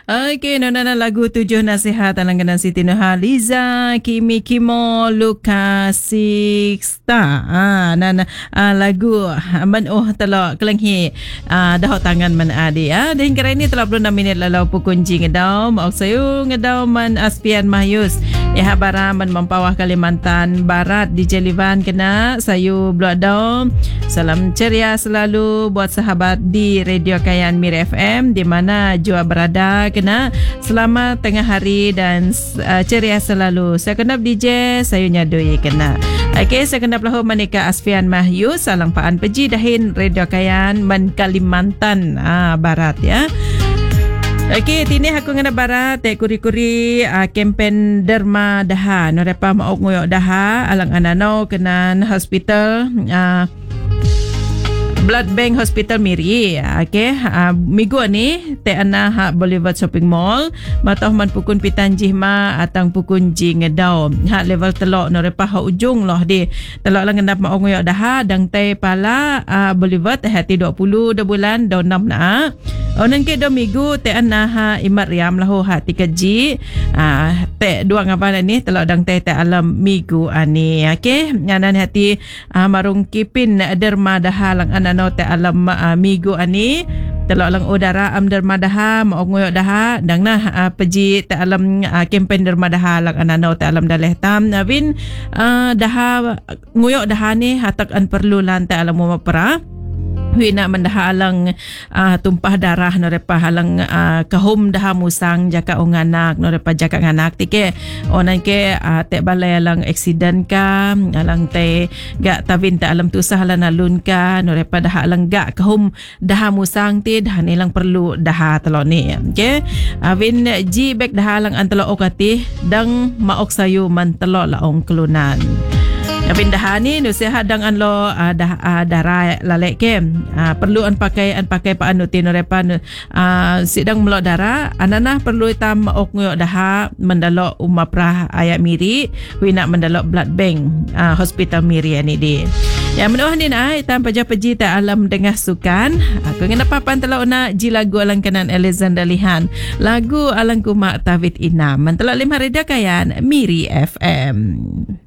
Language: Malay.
Okey, nona lagu 7 nasihat langganan Siti Nurhaliza, Kimi Kimo, Luka Sixta. Lagu man telo kelenghi dah tangan man adi dan hingga ini 36 minit lalau pukunji ngedau maok sayu ngedau man Aspian Mahyus bara man Mempawah Kalimantan Barat di Jelivan kena sayu blodau. Salam ceria selalu buat sahabat di Radio Kayan Mir FM di mana jua berada kena. Selamat tengah hari dan ceria selalu. Saya kenap DJ sayunya doi kena. Okey, saya kenap lahu manika Asfian Mahyus salang paan peji dahin Radio Kayan man Kalimantan Barat ya. Okey, tini aku ngena barat kuri-kuri kempen derma daha norepa maok ngoyok daha alang anano kenan hospital Blood Bank Hospital Miri. Okey, minggu ni te ana Boulevard Shopping Mall matoh man pukun pitan jihma atang pukun ji ngedau level telok norepa ujung loh di telok lang ngendap maok ngoyok daha dang te pala Boulevard hati 20 de bulan do 6 na. Onan ke do minggu te ana Imat Riam lahu tiga ji te dua ngapa ni telok dang te alam minggu ani. Okey, nganan hati marung kipin derma daha lang ana no te alam minggu ani telok lang udara am derma daha maok ngoyok daha dang nah peji te alam kempen derma daha lang ana no te alam daleh tam win daha ngoyok daha ni hatak an perlu lan te alam mo pra Wina mendah alang tumpah darah norepa halang kahum dah musang jaka unganak norepa jaka nganak tike onan ke te balai alang accident ka alang te gak tawin te alam tusah lan alun ka norepa dah alang gak kahum dah musang ti dah nilang perlu dah telo ni okay win ji bek dah alang antelo okati dang maok sayu man telo laong kelunan. Tapi dah ni nusihat dang anlo darah lalek ke perlu an pakai pa anu tinorepan sidang melok darah anana perlu tam ok ngoyok daha mendalok umaprah ayat miri wina mendalok blood bank hospital miri ni di ya menuah ni na tam paja peji ta alam dengah sukan aku ngena papan telok na ji lagu alang kanan Alexander Lihan lagu alang kumak Tawit Inam mentelok 5 Radio Kayan Miri FM.